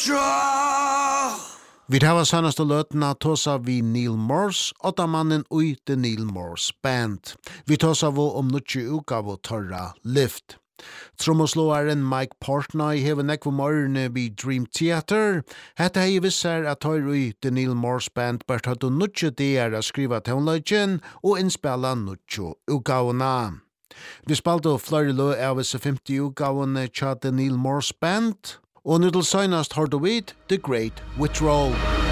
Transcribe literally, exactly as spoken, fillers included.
straw. Vi tar sannaste løtena tåsa vi Neil Morse, åtta mannen ui The Neil Morse Band. Vi tåsa vi om nutje utgave torra Lift. Trommoslåaren Mike Portnoy hever nekvo morgene vi Dream Theater. Hette hei visser at tar ui The Neil Morse Band bært hadde nutje der a skriva toneløgjen og innspela nutje utgavena. Vi spalte flere lø av disse femti utgavene tja The Neil Morse Band, og nu til søgnast har du vid The Great Withdrawal.